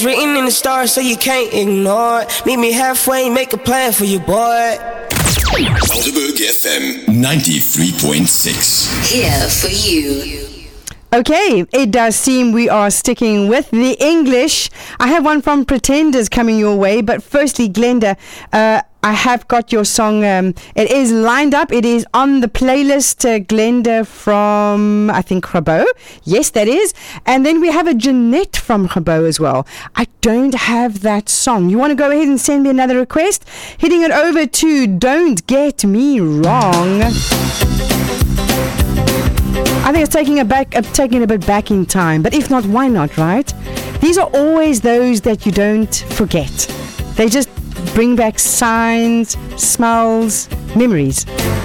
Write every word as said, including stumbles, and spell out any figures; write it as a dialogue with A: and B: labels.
A: Written in the stars so you can't ignore it. Meet me halfway, make a plan for you, boy.
B: Helderberg F M ninety-three point six.
C: Here for you.
D: Okay, it does seem we are sticking with the English. I have one from Pretenders coming your way, but firstly, Glenda, uh, I have got your song. Um, it is lined up. It is on the playlist, uh, Glenda from, I think, Grabo. Yes, that is. And then we have a Jeanette from Grabo as well. I don't have that song. You want to go ahead and send me another request? Hitting it over to Don't Get Me Wrong. I think it's taking a back, uh, taking a bit back in time, but if not, why not, right? These are always those that you don't forget. They just bring back signs, smells, memories.